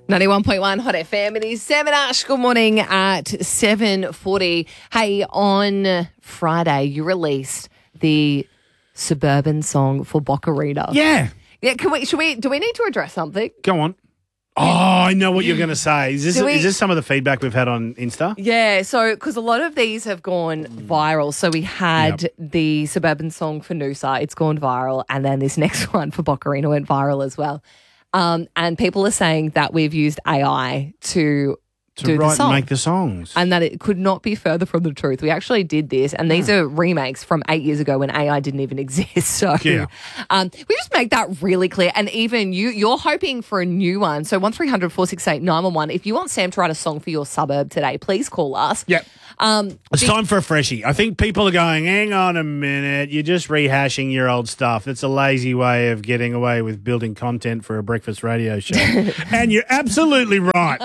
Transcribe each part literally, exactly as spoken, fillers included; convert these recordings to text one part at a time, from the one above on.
ninety-one point one Hot F M. It is seven Ash. Good morning at seven forty. Hey, on Friday, you released the Suburban song for Bocarina. Yeah. Yeah, can we, should we, do we need to address something? Go on. Oh, I know what you're going to say. Is this, Do we- is this some of the feedback we've had on Insta? Yeah, so because a lot of these have gone viral. So we had Yep. the Suburban song for Noosa, it's gone viral, and then this next one for Bocarina went viral as well. Um, and people are saying that we've used A I to, To do write the song. and make the songs. And that it could not be further from the truth. We actually did this, and these are remakes from eight years ago when A I didn't even exist. So Yeah. um, we just make that really clear. And even you, you're hoping for a new one. So one three hundred four six eight nine one one. If you want Sam to write a song for your suburb today, please call us. Yep. Um, It's be- time for a freshie. I think people are going, hang on a minute, you're just rehashing your old stuff. It's a lazy way of getting away with building content for a breakfast radio show. And you're absolutely right.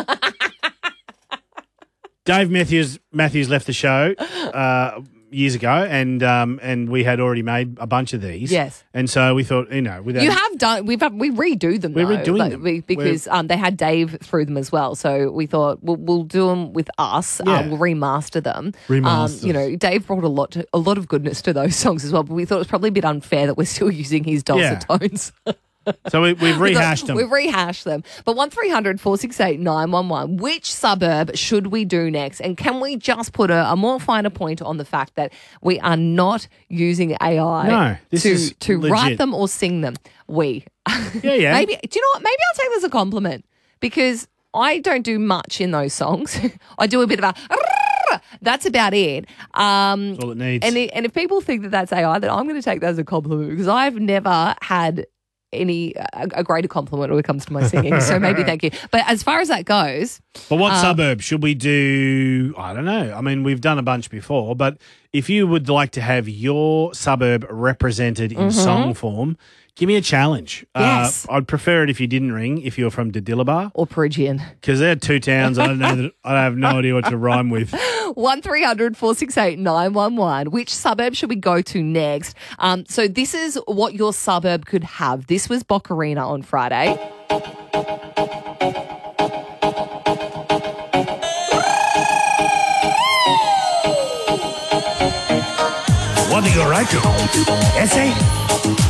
Dave Matthews Matthews left the show uh, years ago, and um, and we had already made a bunch of these. Yes. And so we thought, you know, without You have done. We've we redo them. We're though, redoing like, them. we- because um, they had Dave through them as well. So we thought we'll, we'll do them with us. Yeah. Um, we'll remaster them. Remaster. Um, you know, Dave brought a lot to, a lot of goodness to those songs as well. But we thought it was probably a bit unfair that we're still using his dulcet Yeah. tones. So we, we've rehashed them. We've rehashed them. But one three hundred four six eight nine one one. Which suburb should we do next? And can we just put a, a more finer point on the fact that we are not using A I No, this to, is to legit. write them or sing them? We. Yeah, yeah. Maybe, do you know what? Maybe I'll take this as a compliment because I don't do much in those songs. I do a bit of a... That's about it. Um, That's all it needs. and, it, and if people think that that's A I, then I'm going to take that as a compliment because I've never had any a, a greater compliment when it comes to my singing. So maybe thank you. But as far as that goes, But what Um, suburb should we do? I don't know. I mean, we've done a bunch before, but if you would like to have your suburb represented in song form, give me a challenge. Mm-hmm. Yes. Uh, I'd prefer it if you didn't ring, if you're from Didillabar, or Perugian. because they're two towns I don't know that I have no idea what to rhyme with. one three hundred four six eight nine one one. Which suburb should we go to next? Um, so this is what your suburb could have. This was Bocarina on Friday. What do you write to? Essay?